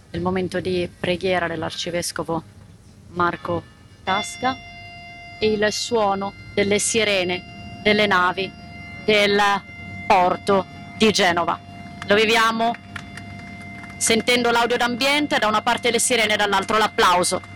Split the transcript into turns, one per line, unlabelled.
il momento di preghiera dell'arcivescovo Marco Tasca e il suono delle sirene delle navi del porto di Genova. Lo viviamo sentendo l'audio d'ambiente, da una parte le sirene, dall'altro l'applauso